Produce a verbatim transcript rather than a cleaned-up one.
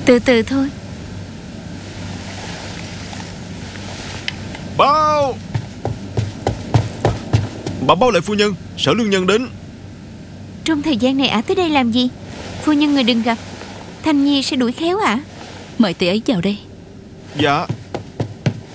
Từ từ thôi. Báo Bẩm báo lại phu nhân, Sở Lương Nhân đến. Trong thời gian này ả tới đây làm gì? Phu nhân người đừng gặp, Thanh Nhi sẽ đuổi khéo ả. Mời tỷ ấy vào đây. Dạ.